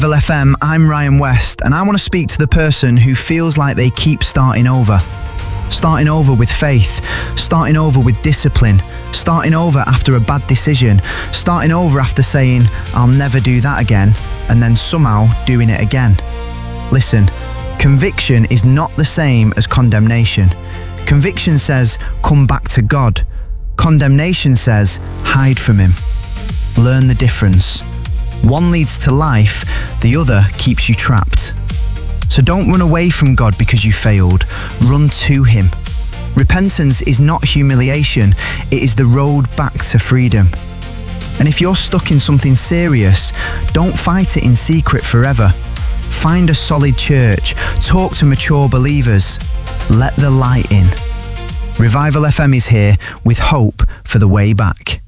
FM, I'm Ryan West, and I want to speak to the person who feels like they keep starting over. Starting over with faith, starting over with discipline, starting over after a bad decision, starting over after saying, I'll never do that again, and then somehow doing it again. Listen, conviction is not the same as condemnation. Conviction says, come back to God. Condemnation says, hide from Him. Learn the difference. One leads to life, the other keeps you trapped. So don't run away from God because you failed. Run to Him. Repentance is not humiliation, it is the road back to freedom. And if you're stuck in something serious, don't fight it in secret forever. Find a solid church, talk to mature believers, let the light in. Revival FM is here with hope for the way back.